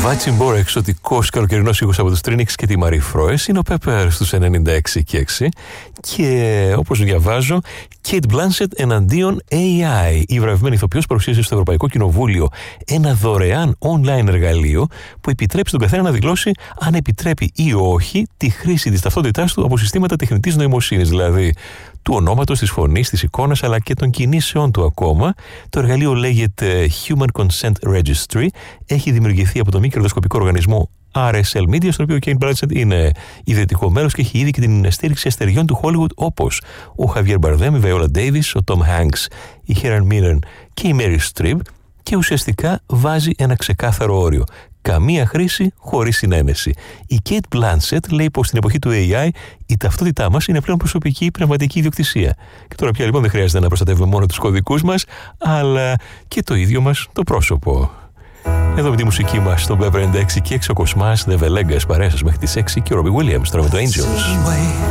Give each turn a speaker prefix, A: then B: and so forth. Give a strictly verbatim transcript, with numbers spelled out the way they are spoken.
A: Βάτσιμπορ, εξωτικός καλοκαιρινός ήχος από τους Τρίνιξ και τη Μαρή Φρόες. Είναι ο Πέπερ στους ενενήντα έξι και έξι. Και όπως διαβάζω, Kate Blanchett εναντίον έι άι. Η βραβευμένη ηθοποιός παρουσίασε στο Ευρωπαϊκό Κοινοβούλιο ένα δωρεάν online εργαλείο που επιτρέπει στον καθένα να δηλώσει αν επιτρέπει ή όχι τη χρήση της ταυτότητάς του από συστήματα τεχνητής νοημοσύνης. Δηλαδή του ονόματος, της φωνής, της εικόνας αλλά και των κινήσεών του ακόμα. Το εργαλείο λέγεται Human Consent Registry. Έχει δημιουργηθεί από το μη κερδοσκοπικό οργανισμό αρ ες ελ Media, στον οποίο ο Kate Blanchett είναι ιδρυτικό μέλος και έχει ήδη και την στήριξη αστεριών του Hollywood όπως ο Χαβιέρ Μπαρδέμ, η Βαϊόλα Ντέιβις, ο Tom Hanks, η Helen Mirren και η Meryl Streep, και ουσιαστικά βάζει ένα ξεκάθαρο όριο. Καμία χρήση χωρίς συνένεση. Η Kate Blanchett λέει πως στην εποχή του έι άι η ταυτότητά μας είναι πλέον προσωπική πνευματική ιδιοκτησία. Και τώρα πια λοιπόν δεν χρειάζεται να προστατεύουμε μόνο τους κωδικούς μας, αλλά και το ίδιο μας το πρόσωπο. Εδώ με τη μουσική μας στον Pepper ενενήντα έξι και έξι ο Κοσμάς, The Velegas, παρέα σας μέχρι τις έξι και ο Robbie Williams, τώρα με το Angels.